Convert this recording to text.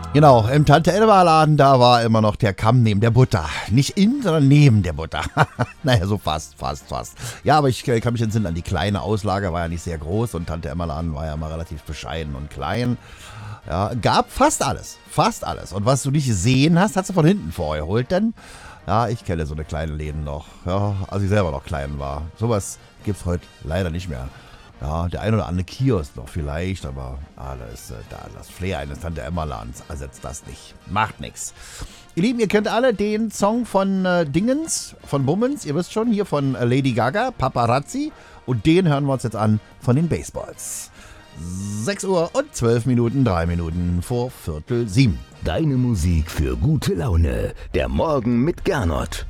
Genau, im Tante-Elva-Laden, da war immer noch der Kamm neben der Butter. Nicht in, sondern neben der Butter. Naja, so fast. Ja, aber ich kann mich entsinnen an die kleine Auslage, war ja nicht sehr groß und Tante-Emma-Laden war ja immer relativ bescheiden und klein. Ja, gab fast alles. Und was du nicht gesehen hast, hast du von hinten vorgeholt, denn ja, ich kenne so eine kleine Läden noch. Ja, als ich selber noch klein war. Sowas gibt's heute leider nicht mehr. Ja, der ein oder andere Kiosk noch vielleicht, aber das Flair eines Tante-Emma-Ladens ersetzt das nicht. Macht nix. Ihr Lieben, ihr kennt alle den Song von Dingens, von Bummens, ihr wisst schon, hier von Lady Gaga, Paparazzi. Und den hören wir uns jetzt an von den Baseballs. 6 Uhr und 12 Minuten, 3 Minuten vor 6:45. Deine Musik für gute Laune. Der Morgen mit Gernot.